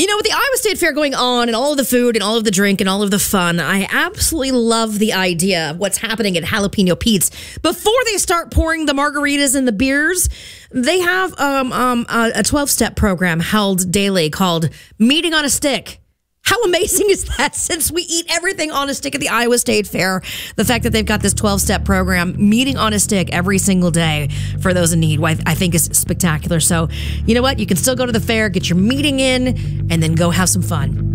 You know, with the Iowa State Fair going on and all of the food and all of the drink and all of the fun, I absolutely love the idea of what's happening at Jalapeno Pete's. Before they start pouring the margaritas and the beers, they have a 12-step program held daily called Meeting on a Stick. How amazing is that? Since we eat everything on a stick at the Iowa State Fair, the fact that they've got this 12-step program, Meeting on a Stick, every single day for those in need, I think is spectacular. So, you know what? You can still go to the fair, get your meeting in, and then go have some fun.